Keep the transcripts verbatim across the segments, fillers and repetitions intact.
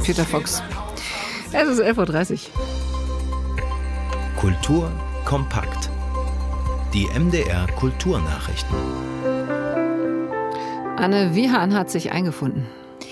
Peter Fox. Es ist elf Uhr dreißig. Kultur kompakt. Die M D R Kulturnachrichten. Anne Wiehan hat sich eingefunden.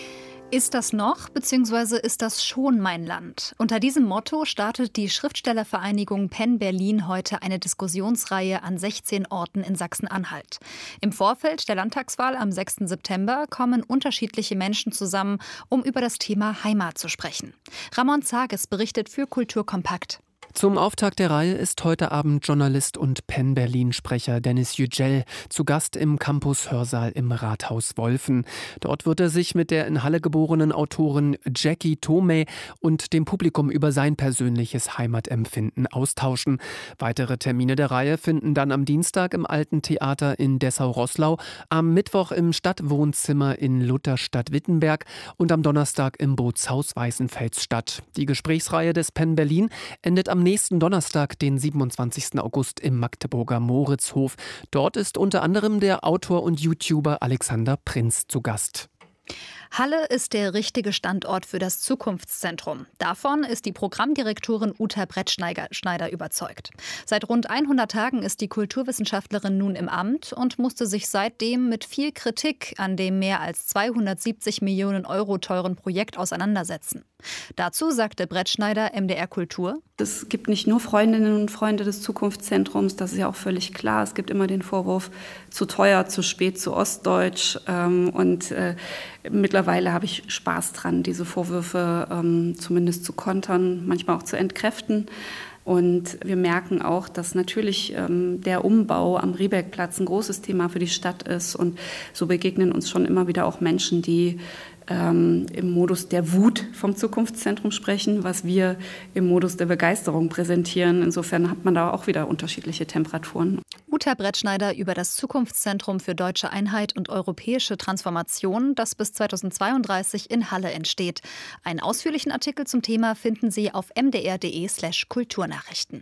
Ist das noch, beziehungsweise ist das schon mein Land? Unter diesem Motto startet die Schriftstellervereinigung Penn Berlin heute eine Diskussionsreihe an sechzehn Orten in Sachsen-Anhalt. Im Vorfeld der Landtagswahl am sechsten September kommen unterschiedliche Menschen zusammen, um über das Thema Heimat zu sprechen. Ramon Zages berichtet für Kultur kompakt. Zum Auftakt der Reihe ist heute Abend Journalist und Penn Berlin-Sprecher Dennis Yücel zu Gast im Campus-Hörsaal im Rathaus Wolfen. Dort wird er sich mit der in Halle geborenen Autorin Jackie Toomey und dem Publikum über sein persönliches Heimatempfinden austauschen. Weitere Termine der Reihe finden dann am Dienstag im Alten Theater in Dessau-Roßlau, am Mittwoch im Stadtwohnzimmer in Lutherstadt-Wittenberg und am Donnerstag im Bootshaus Weißenfels statt. Die Gesprächsreihe des Penn Berlin endet am nächsten Donnerstag, den siebenundzwanzigsten August im Magdeburger Moritzhof. Dort ist unter anderem der Autor und YouTuber Alexander Prinz zu Gast. Halle ist der richtige Standort für das Zukunftszentrum. Davon ist die Programmdirektorin Uta Brettschneider überzeugt. Seit rund hundert Tagen ist die Kulturwissenschaftlerin nun im Amt und musste sich seitdem mit viel Kritik an dem mehr als zweihundertsiebzig Millionen Euro teuren Projekt auseinandersetzen. Dazu sagte Brettschneider M D R Kultur: Es gibt nicht nur Freundinnen und Freunde des Zukunftszentrums, das ist ja auch völlig klar. Es gibt immer den Vorwurf, zu teuer, zu spät, zu ostdeutsch. Ähm, und äh, mittlerweile habe ich Spaß dran, diese Vorwürfe ähm, zumindest zu kontern, manchmal auch zu entkräften. Und wir merken auch, dass natürlich ähm, der Umbau am Riebeckplatz ein großes Thema für die Stadt ist. Und so begegnen uns schon immer wieder auch Menschen, die ähm, im Modus der Wut vom Zukunftszentrum sprechen, was wir im Modus der Begeisterung präsentieren. Insofern hat man da auch wieder unterschiedliche Temperaturen. Uta Brettschneider über das Zukunftszentrum für deutsche Einheit und europäische Transformation, das bis zweitausendzweiunddreißig in Halle entsteht. Einen ausführlichen Artikel zum Thema finden Sie auf m d r punkt d e slash kulturnachrichten.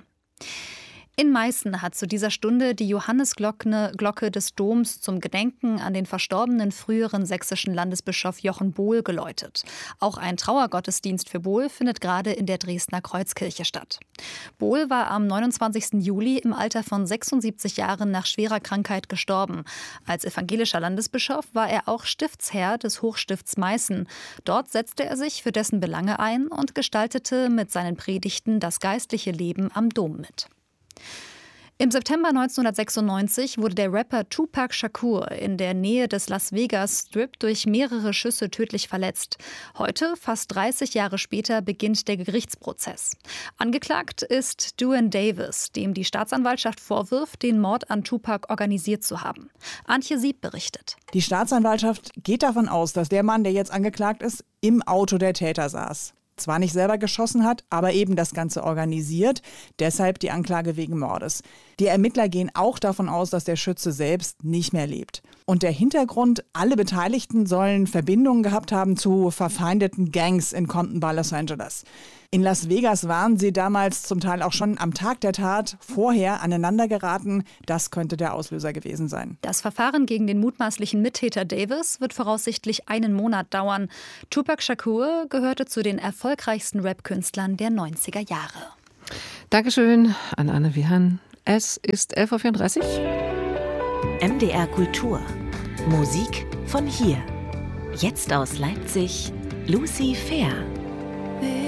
In Meißen hat zu dieser Stunde die Johannisglocke Glocke des Doms zum Gedenken an den verstorbenen früheren sächsischen Landesbischof Jochen Bohl geläutet. Auch ein Trauergottesdienst für Bohl findet gerade in der Dresdner Kreuzkirche statt. Bohl war am neunundzwanzigsten Juli im Alter von sechsundsiebzig Jahren nach schwerer Krankheit gestorben. Als evangelischer Landesbischof war er auch Stiftsherr des Hochstifts Meißen. Dort setzte er sich für dessen Belange ein und gestaltete mit seinen Predigten das geistliche Leben am Dom mit. Im September neunzehnhundertsechsundneunzig wurde der Rapper Tupac Shakur in der Nähe des Las Vegas Strip durch mehrere Schüsse tödlich verletzt. Heute, fast dreißig Jahre später, beginnt der Gerichtsprozess. Angeklagt ist Duane Davis, dem die Staatsanwaltschaft vorwirft, den Mord an Tupac organisiert zu haben. Antje Sieb berichtet. Die Staatsanwaltschaft geht davon aus, dass der Mann, der jetzt angeklagt ist, im Auto der Täter saß. Zwar nicht selber geschossen hat, aber eben das Ganze organisiert. Deshalb die Anklage wegen Mordes. Die Ermittler gehen auch davon aus, dass der Schütze selbst nicht mehr lebt. Und der Hintergrund: Alle Beteiligten sollen Verbindungen gehabt haben zu verfeindeten Gangs in Compton bei Los Angeles. In Las Vegas waren sie damals zum Teil auch schon am Tag der Tat vorher aneinander geraten. Das könnte der Auslöser gewesen sein. Das Verfahren gegen den mutmaßlichen Mittäter Davis wird voraussichtlich einen Monat dauern. Tupac Shakur gehörte zu den erfolgreichsten Rap-Künstlern der neunziger Jahre. Dankeschön an Anne Wiehan. Es ist elf Uhr vierunddreißig. M D R Kultur. Musik von hier. Jetzt aus Leipzig, Lucy Fair.